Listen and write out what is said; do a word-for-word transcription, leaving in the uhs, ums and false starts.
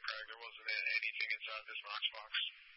Craig. There wasn't anything inside this Knox box.